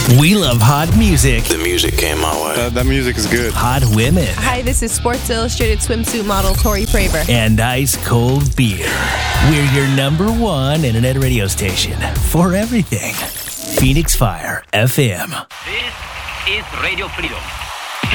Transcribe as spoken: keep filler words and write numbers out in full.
We love hot music. The music came my way. Uh, that music is good. Hot women. Hi, this is Sports Illustrated swimsuit model Tori Praver. And ice cold beer. We're your number one internet radio station for everything. Phoenix Fire F M. This is Radio Freedom.